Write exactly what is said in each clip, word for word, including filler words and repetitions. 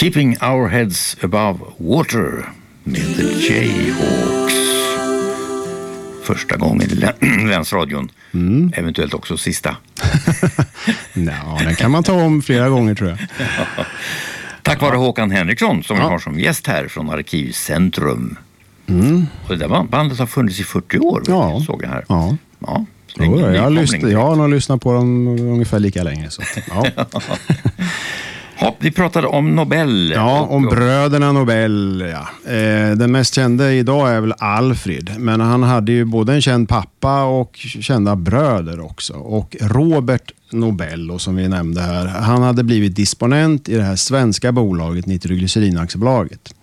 Keeping Our Heads Above Water med The Jayhawks. Första gången i lä- länsradion. Mm. Eventuellt också sista. Ja, den kan man ta om flera gånger tror jag. Ja. Tack vare Håkan Henriksson som ja. vi har som gäst här från Arkivcentrum. Mm. Och det där bandet har funnits i fyrtio år, ja. såg jag här. Ja. Ja, jo, jag, har lyssnat, jag har nog lyssnat på dem ungefär lika länge. Så. Ja. Ja, vi pratade om Nobel. Ja, om bröderna Nobel. Ja. Eh, den mest kända idag är väl Alfred. Men han hade ju både en känd pappa och kända bröder också. Och Robert Nobel, och som vi nämnde här, han hade blivit disponent i det här svenska bolaget Nitroglycerin-aktiebolaget.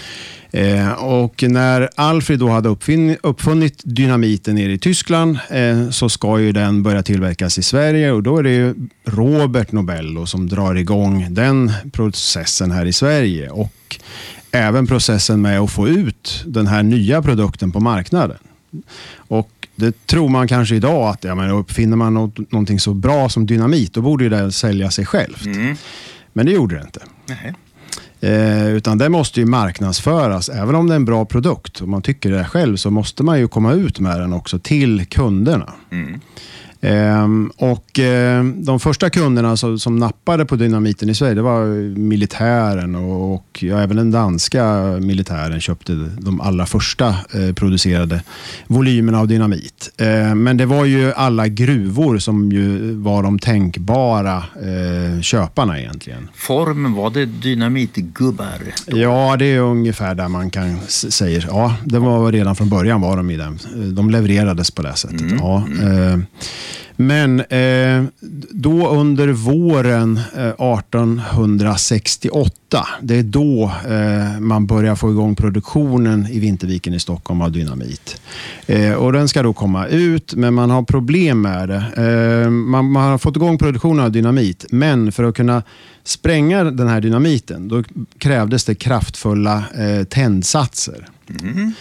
Eh, och när Alfred då hade uppfinn, uppfunnit dynamiten nere i Tyskland eh, så ska ju den börja tillverkas i Sverige, och då är det ju Robert Nobel då, som drar igång den processen här i Sverige, och även processen med att få ut den här nya produkten på marknaden. Och det tror man kanske idag att ja, men uppfinner man något, någonting så bra som dynamit, då borde ju det sälja sig självt. Mm. Men det gjorde det inte. Nej. Eh, utan det måste ju marknadsföras, även om det är en bra produkt och man tycker det själv, så måste man ju komma ut med den också till kunderna. Mm. Eh, och eh, de första kunderna som, som nappade på dynamiten i Sverige, det var militären, och, och ja, även den danska militären köpte de allra första eh, producerade volymerna av dynamit. Eh, men det var ju alla gruvor som ju var de tänkbara eh, köparna egentligen. Formen, var det dynamitgubbar? Ja, det är ungefär där man kan säga. Ja, det var redan från början var de i den. De levererades på det sättet. Mm. Ja, eh, Men eh, då under våren eh, arton sextioåtta, det är då eh, man börjar få igång produktionen i Vinterviken i Stockholm av dynamit. Eh, och den ska då komma ut, men man har problem med det. Eh, man, man har fått igång produktionen av dynamit, men för att kunna spränga den här dynamiten, då krävdes det kraftfulla eh, tändsatser. Mm.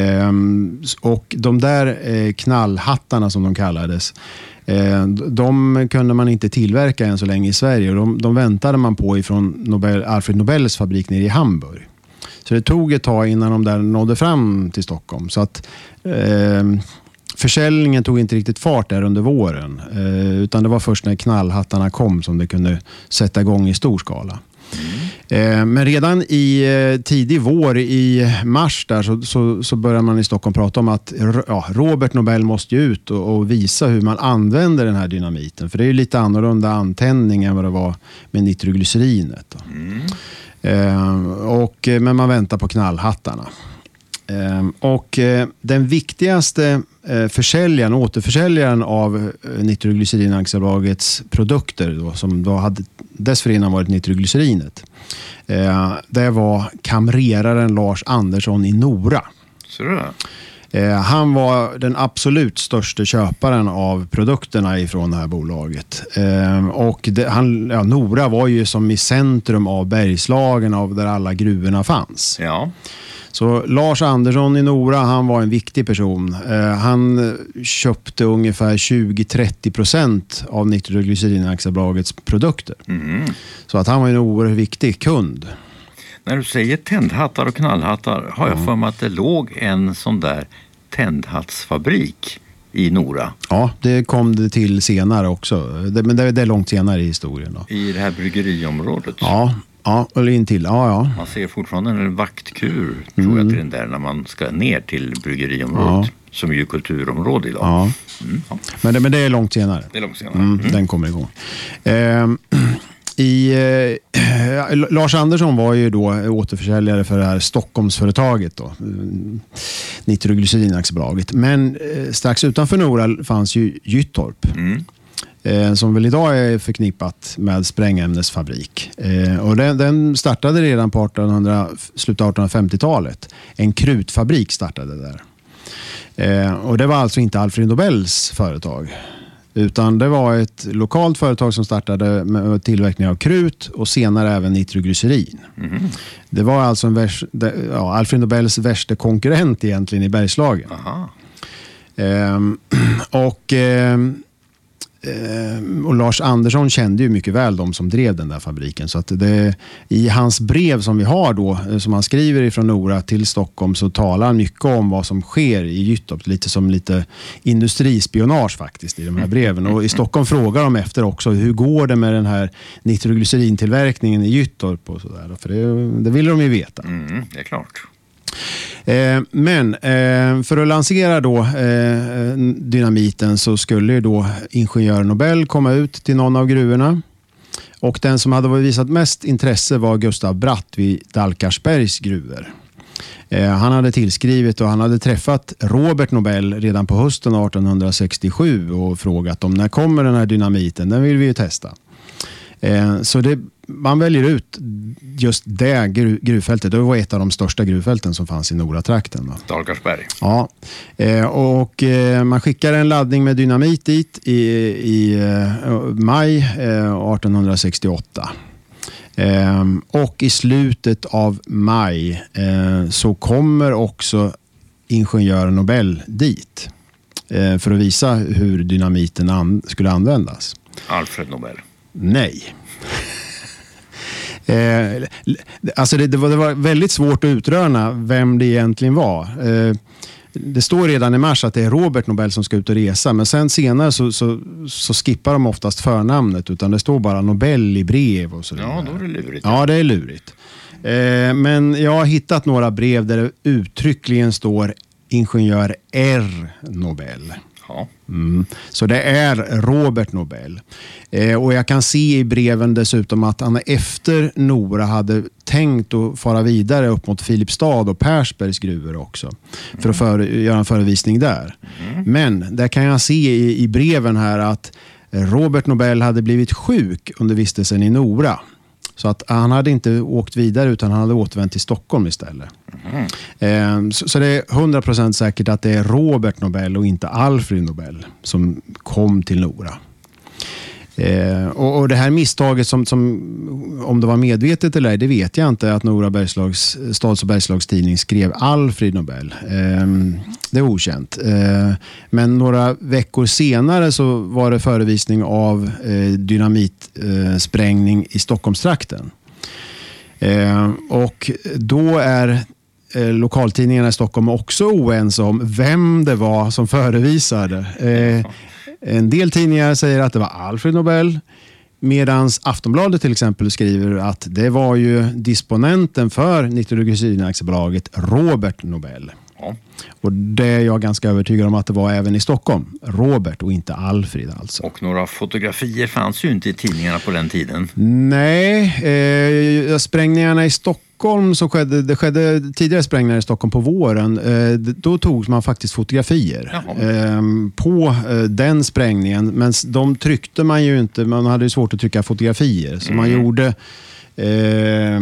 Eh, och de där eh, knallhattarna som de kallades, eh, de kunde man inte tillverka än så länge i Sverige, och de, de väntade man på ifrån Nobel, Alfred Nobels fabrik nere i Hamburg. Så det tog ett tag innan de där nådde fram till Stockholm, så att eh, försäljningen tog inte riktigt fart där under våren, eh, utan det var först när knallhattarna kom som det kunde sätta igång i stor skala. Mm. Men redan i tidig vår, i mars där, så, så, så börjar man i Stockholm prata om att ja, Robert Nobel måste ut och, och visa hur man använder den här dynamiten. För det är ju lite annorlunda antändning än vad det var med nitroglycerinet. Mm. Eh, och, men man väntar på knallhattarna. Eh, och eh, den viktigaste eh, försäljaren, återförsäljaren av eh, Nitroglycerin-aktiebolagens produkter då, som då hade dessförinnan varit nitroglycerinet, eh, det var kamreraren Lars Andersson i Nora. Så det? Eh, han var den absolut största köparen av produkterna ifrån det här bolaget. Eh, och det, han, ja, Nora var ju som i centrum av Bergslagen, av där alla gruvorna fanns. Ja. Så Lars Andersson i Nora, han var en viktig person. Eh, han köpte ungefär tjugo till trettio procent av Nitroglycerin-aktiebolagens produkter. Mm. Så att han var en oerhört viktig kund. När du säger tändhattar och knallhattar, har jag mm. för mig att det låg en sån där tändhattsfabrik i Nora. Ja, det kom det till senare också. Det, men det, det är långt senare i historien då. I det här bryggeriområdet? Ja. Ja, eller in till. Ja, ja. Man ser fortfarande en vaktkur, tror mm. jag, till den där när man ska ner till bryggeriområdet, ja. Som är ju kulturområde idag. Ja. Mm, ja. Men, det, men det är långt senare. Det är långt senare. Mm, mm. Den kommer igång. Eh, i, eh, Lars Andersson var ju då återförsäljare för det här Stockholmsföretaget då, Nitroglycerin-aktiebolaget. Men eh, strax utanför Nora fanns ju Gyttorp. Mm. Som väl idag är förknippat med sprängämnesfabrik. Eh, och den, den startade redan på artonhundra, slutet av artonhundrafemtiotalet. En krutfabrik startade där. Eh, och det var alltså inte Alfred Nobels företag. Utan det var ett lokalt företag som startade med tillverkning av krut och senare även nitroglycerin. Mm. Det var alltså en vers, ja, Alfred Nobels värsta konkurrent egentligen i Bergslagen. Aha. Eh, och... Eh, och Lars Andersson kände ju mycket väl de som drev den där fabriken. Så att det, i hans brev som vi har då, som han skriver ifrån Nora till Stockholm, så talar han mycket om vad som sker i Gyttorp. Lite som lite industrispionage faktiskt i de här breven. Och i Stockholm frågar de efter också, hur går det med den här nitroglycerintillverkningen i Gyttorp och sådär. För det, det vill de ju veta. Mm, det är klart. Eh, men eh, för att lansera då eh, dynamiten så skulle ju då ingenjör Nobel komma ut till någon av gruvorna. Och den som hade visat mest intresse var Gustav Bratt vid Dalkarsbergs gruvor. Eh, han hade tillskrivit och han hade träffat Robert Nobel redan på hösten arton sextiosju och frågat om när kommer den här dynamiten, den vill vi ju testa. Eh, så det, man väljer ut just det gru, gruvfältet. Det var ett av de största gruvfälten som fanns i Nora-trakten. Dalkarsberg. Ja, eh, och eh, man skickar en laddning med dynamit dit i, i eh, maj eh, arton sextioåtta. Eh, och i slutet av maj eh, så kommer också ingenjör Nobel dit eh, för att visa hur dynamiten an- skulle användas. Alfred Nobel. Nej. eh, alltså det, det, var, det var väldigt svårt att utröna vem det egentligen var. Eh, det står redan i mars att det är Robert Nobel som ska ut och resa, men sen senare så, så, så skippar de oftast förnamnet, utan det står bara Nobel i brev och så. Ja, då är det lurigt. Ja, det är lurigt. Eh, men jag har hittat några brev där det uttryckligen står ingenjör R. Nobel. Ja. Mm. Så det är Robert Nobel. Eh, och jag kan se i breven dessutom att han efter Nora hade tänkt att fara vidare upp mot Filipstad och Persbergs gruvor också. Mm. För att för, göra en förevisning där. Mm. Men där kan jag se i, i breven här att Robert Nobel hade blivit sjuk under vistelsen i Nora. Så att han hade inte åkt vidare utan han hade återvänt till Stockholm istället. Mm. Så, så det är hundra procent säkert att det är Robert Nobel och inte Alfred Nobel som kom till Nora. Eh, och, och det här misstaget som, som om det var medvetet eller ej, det vet jag inte, att Nora Bergslags, Stads- och Bergslagstidning skrev Alfred Nobel. Eh, det är okänt. Eh, men några veckor senare så var det förevisning av eh, dynamitsprängning eh, i Stockholmstrakten. Eh, och då är eh, lokaltidningarna i Stockholm också oense om vem det var som förevisade. Eh, En del tidningar säger att det var Alfred Nobel, medan Aftonbladet till exempel skriver att det var ju disponenten för Nitroglycerin-aktiebolaget Robert Nobel. Ja. Och det är jag ganska övertygad om att det var även i Stockholm. Robert och inte Alfred alltså. Och några fotografier fanns ju inte i tidningarna på den tiden. Nej, eh, sprängningarna i Stockholm så skedde, det skedde tidigare sprängningar i Stockholm på våren. Eh, då tog man faktiskt fotografier eh, på eh, den sprängningen. Men de tryckte man ju inte, man hade ju svårt att trycka fotografier. Så mm. man gjorde Eh,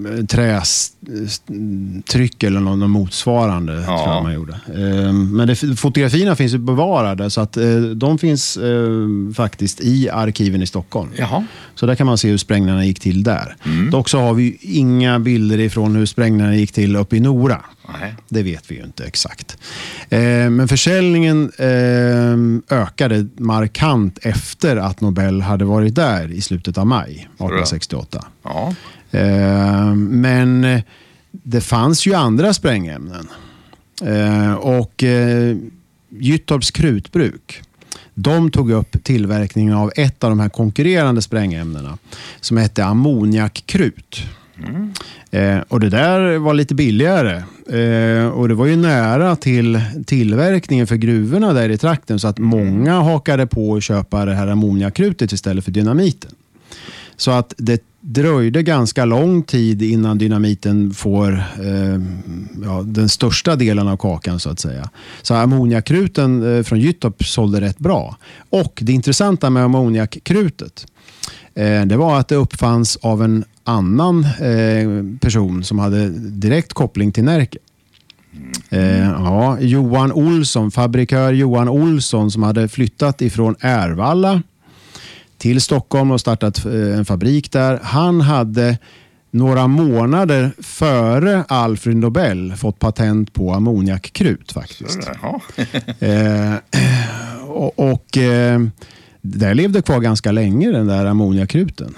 trästryck eller någon, någon motsvarande ja. tror jag man gjorde. Eh, men det, fotografierna finns ju bevarade så att eh, de finns eh, faktiskt i arkiven i Stockholm. Jaha. Så där kan man se hur sprängningarna gick till där. Mm. Dock så har vi inga bilder ifrån hur sprängningarna gick till uppe i Nora. Nej. Det vet vi ju inte exakt. Eh, men försäljningen eh, ökade markant efter att Nobel hade varit där i slutet av maj arton sextioåtta. Ja. Eh, men det fanns ju andra sprängämnen. Eh, och eh, Gyttorps krutbruk, de tog upp tillverkningen av ett av de här konkurrerande sprängämnena som hette ammoniakkrut. Mm. Eh, och det där var lite billigare eh, och det var ju nära till tillverkningen för gruvorna där i trakten, så att många hakade på att köpa det här ammoniakrutet istället för dynamiten. Så att det dröjde ganska lång tid innan dynamiten får eh, ja, den största delen av kakan så att säga. Så ammoniakruten eh, från Gyttorp sålde rätt bra. Och det intressanta med ammoniakkrutet eh, det var att det uppfanns av en annan eh, person som hade direkt koppling till Närke. Eh, ja, Johan Olsson, fabrikör Johan Olsson, som hade flyttat ifrån Ärvalla till Stockholm och startat eh, en fabrik där. Han hade några månader före Alfred Nobel fått patent på ammoniakkrut faktiskt. eh, och och eh, det levde kvar ganska länge, den där ammoniakruten.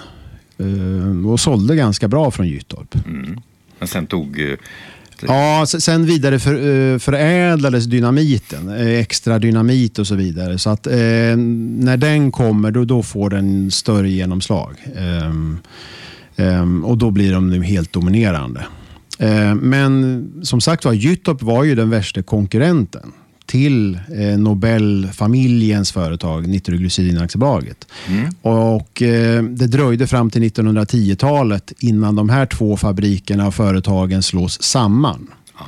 Uh, och sålde ganska bra från Gyttorp. Mm. Men sen tog... Uh, ja, sen vidare för, uh, förädlades dynamiten. Uh, extra dynamit och så vidare. Så att uh, när den kommer, då, då får den större genomslag. Um, um, och då blir de nu helt dominerande. Uh, men som sagt var, Gyttorp var ju den värsta konkurrenten till eh, Nobel-familjens företag, Nitroglycerin-aktiebolaget. Mm. Och eh, det dröjde fram till nittonhundratio-talet innan de här två fabrikerna och företagen slås samman.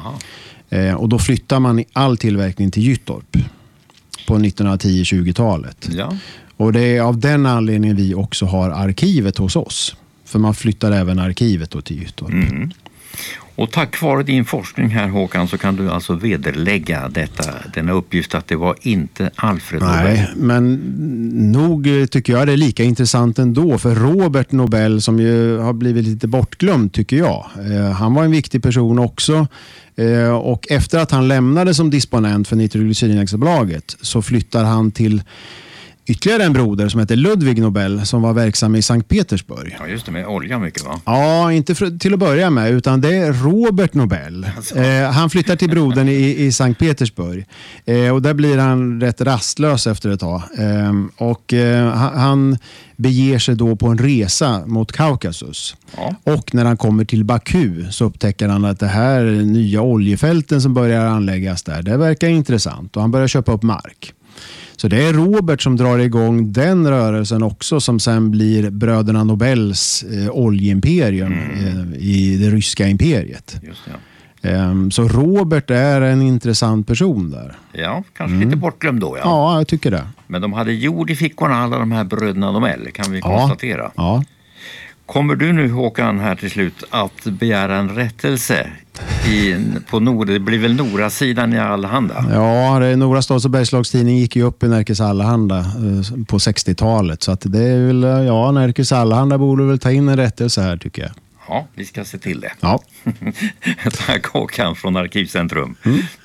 Eh, och då flyttar man all tillverkning till Gyttorp på nittonhundratio-tjugotalet. Ja. Och det är av den anledningen vi också har arkivet hos oss. För man flyttar även arkivet då till Gyttorp. Mm. Och tack vare din forskning här, Håkan, så kan du alltså vederlägga detta, denna uppgift att det var inte Alfred Nobel. Nej, men nog tycker jag det är lika intressant ändå. För Robert Nobel, som ju har blivit lite bortglömd tycker jag. Eh, han var en viktig person också. Eh, och efter att han lämnade som disponent för Nitroglycerin-aktiebolaget så flyttar han till ytterligare en broder som heter Ludwig Nobel som var verksam i Sankt Petersburg. Ja, just det, med olja mycket va? Ja, inte för, till att börja med, utan det är Robert Nobel. Alltså. Eh, han flyttar till brodern i, i Sankt Petersburg. Eh, och där blir han rätt rastlös efter ett tag. Eh, och eh, han beger sig då på en resa mot Kaukasus. Ja. Och när han kommer till Baku så upptäcker han att det här nya oljefälten som börjar anläggas där, det verkar intressant. Och han börjar köpa upp mark. Så det är Robert som drar igång den rörelsen också, som sen blir bröderna Nobels eh, oljeimperium mm. eh, i det ryska imperiet. Just det, ja. eh, så Robert är en intressant person där. Ja, kanske mm. lite bortglömd då. Ja. ja, jag tycker det. Men de hade jord i fickorna, alla de här bröderna Nobel, kan vi ja. konstatera. Ja. Kommer du nu, Håkan, här till slut att begära en rättelse i, på Nord, det blir väl Nora-sidan i Allehanda? Ja, Nora stads- och Bergslagstidning gick ju upp i Närkes Allehanda eh, på sextiotalet. Så att det är väl, ja, Närkes Allehanda borde väl ta in en rättelse här tycker jag. Ja, vi ska se till det. Ja. Tack Håkan från Arkivcentrum. Mm.